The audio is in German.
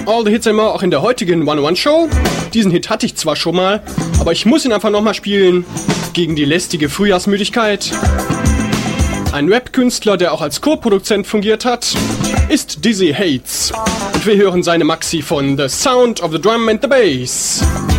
All the Hits and More auch in der heutigen 101 Show. Diesen Hit hatte ich zwar schon mal, aber ich muss ihn einfach nochmal spielen. Gegen die lästige Frühjahrsmüdigkeit. Ein Rap-Künstler, der auch als Co-Produzent fungiert hat, ist Dizzy Hates. Und wir hören seine Maxi von The Sound of the Drum and the Bass.